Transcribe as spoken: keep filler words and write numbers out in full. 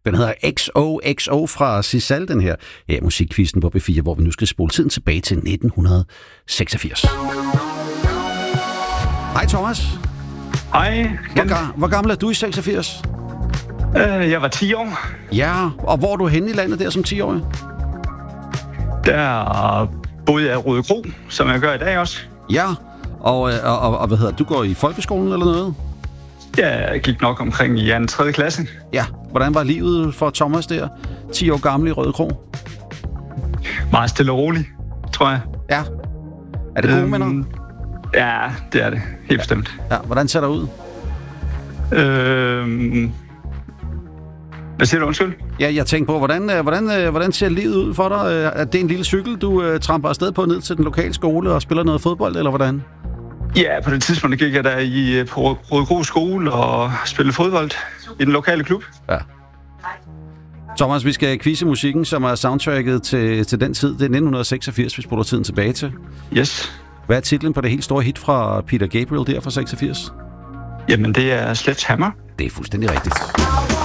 Den hedder X O X O fra Sisal, den her. Ja, musikkvisten på B fire, hvor vi nu skal spole tiden tilbage til nitten seksogfirs. Hej Thomas. Hej. Hvor, ga- hvor gammel er du i seksogfirs? Uh, jeg var ti år. Ja, og hvor er du henne i landet der som ti-årig? Der boede jeg i Røde Kro, som jeg gør i dag også. Ja, og, og, og, og hvad hedder du går i folkeskolen eller noget? Ja, jeg gik nok omkring i anden tredje klasse. Ja, hvordan var livet for Thomas der? ti år gammel i Røde Kro? Meget stille og roligt, tror jeg. Ja. Er det gode øhm, minder? Ja, det er det. Helt bestemt. Ja, hvordan ser det ud? Øhm... Hvad siger du, undskyld? Ja, jeg tænker på, hvordan, hvordan, hvordan ser livet ud for dig? Er det en lille cykel, du uh, tramper afsted på ned til den lokale skole og spiller noget fodbold, eller hvordan? Ja, på det tidspunkt gik jeg der i, på Røde Kro skole og spillede fodbold i den lokale klub. Ja. Thomas, vi skal quizze musikken, som er soundtracket til, til den tid. Det er nitten seksogfirs, vi spoler tiden tilbage til. Yes. Hvad er titlen på det helt store hit fra Peter Gabriel der fra seksogfirs? Jamen, det er Sledgehammer. Det er fuldstændig rigtigt.